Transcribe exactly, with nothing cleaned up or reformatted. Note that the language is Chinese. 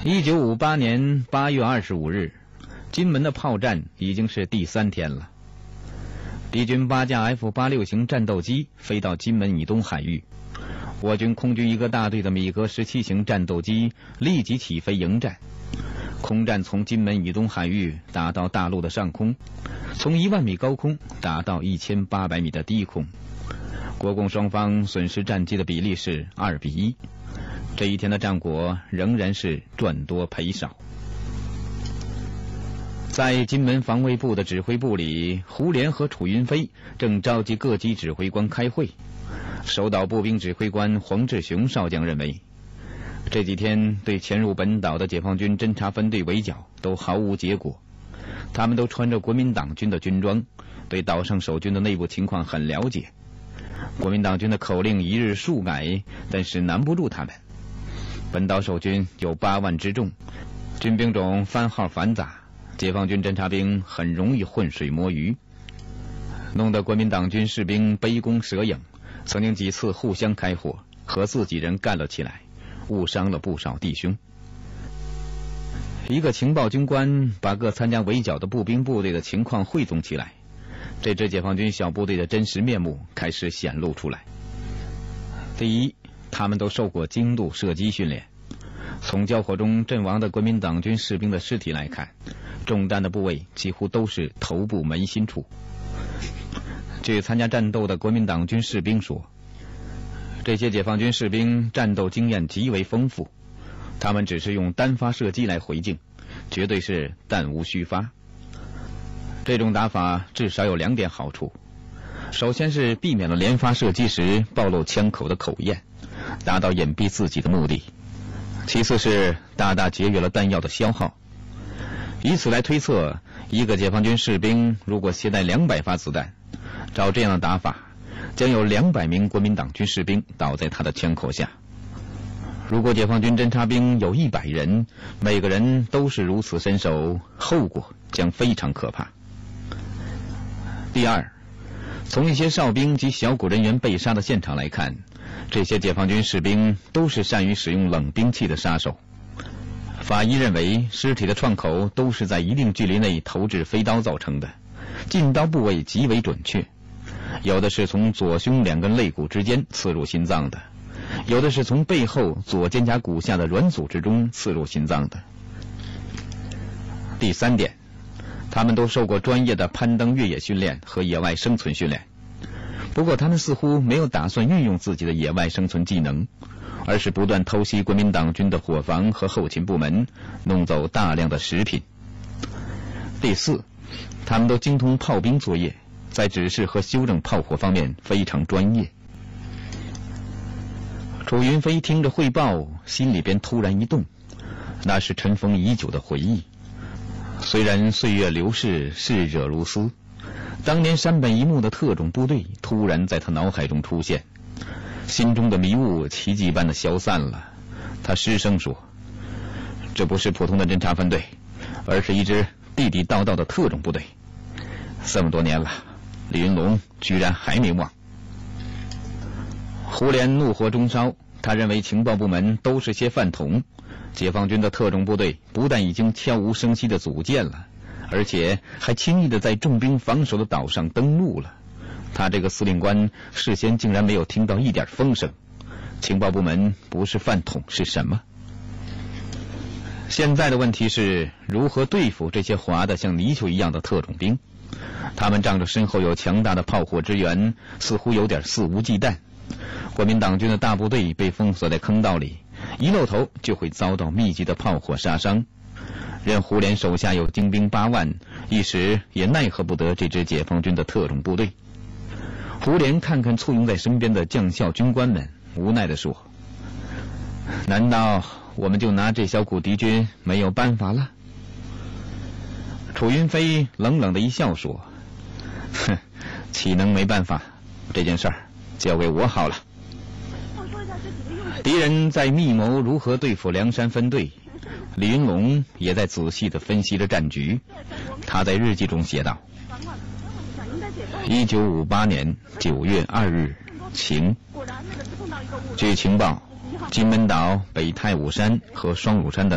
一九五八年八月二十五日，金门的炮战已经是第三天了。敌军八架 F 八六 型战斗机飞到金门以东海域，我军空军一个大队的米格十七型战斗机立即起飞迎战。空战从金门以东海域打到大陆的上空，从一万米高空打到一千八百米的低空。国共双方损失战机的比例是二比一。这一天的战果仍然是赚多赔少。在金门防卫部的指挥部里，胡琏和楚云飞正召集各级指挥官开会。守岛步兵指挥官黄志雄少将认为，这几天对潜入本岛的解放军侦察分队围剿都毫无结果，他们都穿着国民党军的军装，对岛上守军的内部情况很了解。国民党军的口令一日数改，但是难不住他们。本岛守军有八万之众，军兵种番号繁杂，解放军侦察兵很容易浑水摸鱼，弄得国民党军士兵杯弓蛇影，曾经几次互相开火，和自己人干了起来，误伤了不少弟兄。一个情报军官把各参加围剿的步兵部队的情况汇总起来，这支解放军小部队的真实面目开始显露出来。第一，他们都受过精度射击训练。从交火中阵亡的国民党军士兵的尸体来看，中弹的部位几乎都是头部眉心处。据参加战斗的国民党军士兵说，这些解放军士兵战斗经验极为丰富，他们只是用单发射击来回敬，绝对是弹无虚发。这种打法至少有两点好处，首先是避免了连发射击时暴露枪口的口焰，达到隐蔽自己的目的；其次是大大节约了弹药的消耗。以此来推测，一个解放军士兵如果携带两百发子弹，照这样的打法，将有两百名国民党军士兵倒在他的枪口下。如果解放军侦察兵有一百人，每个人都是如此身手，后果将非常可怕。第二，从一些哨兵及小股人员被杀的现场来看，这些解放军士兵都是善于使用冷兵器的杀手。法医认为，尸体的创口都是在一定距离内投掷飞刀造成的，进刀部位极为准确，有的是从左胸两根肋骨之间刺入心脏的，有的是从背后左肩胛骨下的软组织中刺入心脏的。第三点，他们都受过专业的攀登越野训练和野外生存训练，不过他们似乎没有打算运用自己的野外生存技能，而是不断偷袭国民党军的伙房和后勤部门，弄走大量的食品。第四，他们都精通炮兵作业，在指示和修正炮火方面非常专业。楚云飞听着汇报，心里边突然一动，那是尘封已久的回忆。虽然岁月流逝，逝者如斯，当年山本一幕的特种部队突然在他脑海中出现，心中的迷雾奇迹般的消散了。他失声说，这不是普通的侦察分队，而是一支地地道道的特种部队。这么多年了，李云龙居然还没忘。胡琏怒火中烧，他认为情报部门都是些饭桶，解放军的特种部队不但已经悄无声息地组建了，而且还轻易地在重兵防守的岛上登陆了。他这个司令官事先竟然没有听到一点风声，情报部门不是饭桶是什么？现在的问题是如何对付这些滑得像泥鳅一样的特种兵。他们仗着身后有强大的炮火支援，似乎有点肆无忌惮。国民党军的大部队被封锁在坑道里，一露头就会遭到密集的炮火杀伤。任胡琏手下有精兵八万，一时也奈何不得这支解放军的特种部队。胡琏看看簇拥在身边的将校军官们，无奈地说，难道我们就拿这小股敌军没有办法了？楚云飞冷冷的一笑说，哼，岂能没办法，这件事儿交给我好了。敌人在密谋如何对付梁山分队，李云龙也在仔细地分析着战局。他在日记中写道，一九五八年九月二日晴，据情报，金门岛、北太武山和双乳山的